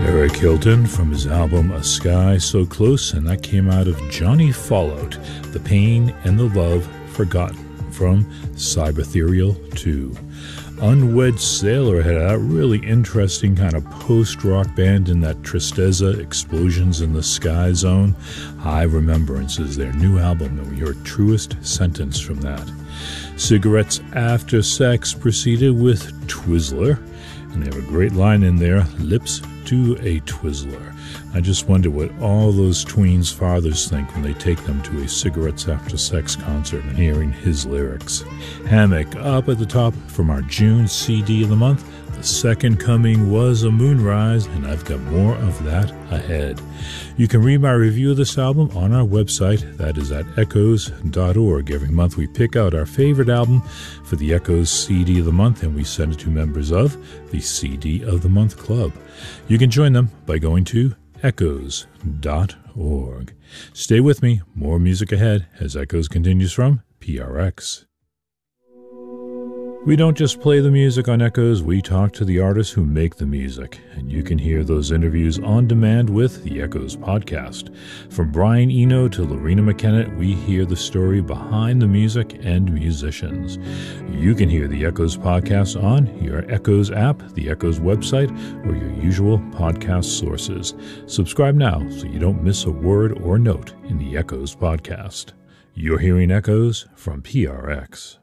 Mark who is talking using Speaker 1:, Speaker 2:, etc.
Speaker 1: Eric Hilton from his album A Sky So Close, and that came out of Johnny Fallout, The Pain and the Love Forgotten, from Cybethereal 2. Unwed Sailor had a really interesting kind of post-rock band in that Tristeza, Explosions in the Sky zone. High Remembrance is their new album, and we heard Truest Sentence from that. Cigarettes After Sex proceeded with Twizzler, and they have a great line in there, Lips to a Twizzler. I just wonder what all those tweens' fathers think when they take them to a Cigarettes After Sex concert and hearing his lyrics. Hammock up at the top from our June CD of the month. The Second Coming was a moonrise, and I've got more of that ahead. You can read my review of this album on our website. That is at echoes.org. Every month we pick out our favorite album for the Echoes CD of the month, and we send it to members of the CD of the Month Club. You can join them by going to echoes.org. Stay with me. More music ahead as Echoes continues from PRX. We don't just play the music on Echoes, we talk to the artists who make the music, and you can hear those interviews on demand with the Echoes podcast. From Brian Eno to Lorena McKenna, we hear the story behind the music and musicians. You can hear the Echoes podcast on your Echoes app, the Echoes website, or your usual podcast sources. Subscribe now so you don't miss a word or note in the Echoes podcast. You're hearing Echoes from PRX.